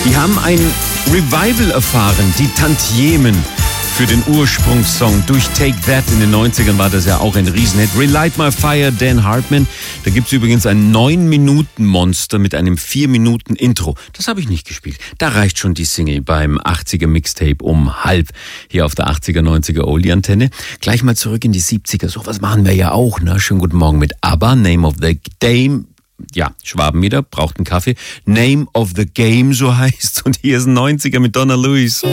Die haben ein Revival erfahren, die Tantiemen für den Ursprungssong. Durch Take That in den 90ern war das ja auch ein Riesenhit. Relight My Fire, Dan Hartman. Da gibt's übrigens ein 9-Minuten-Monster mit einem 4-Minuten-Intro. Das habe ich nicht gespielt. Da reicht schon die Single beim 80er-Mixtape um 12:30 hier auf der 80er, 90er Oldie-Antenne. Gleich mal zurück in die 70er. So was machen wir ja auch, ne? Schönen guten Morgen mit ABBA, Name of the Game. Ja, Schwaben wieder, braucht einen Kaffee. Name of the Game, so heißt's. Und hier ist ein 90er mit Donna Lewis.